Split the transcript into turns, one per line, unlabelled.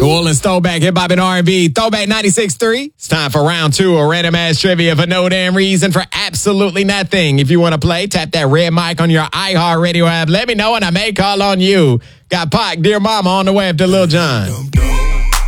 New Orleans Throwback, Hip Hop and R&B, Throwback 96.3. It's time for round 2 of Random Ass Trivia for no damn reason, for absolutely nothing. If you want to play, tap that red mic on your iHeartRadio app. Let me know and I may call on you. Got Pac, Dear Mama on the way after Lil Jon.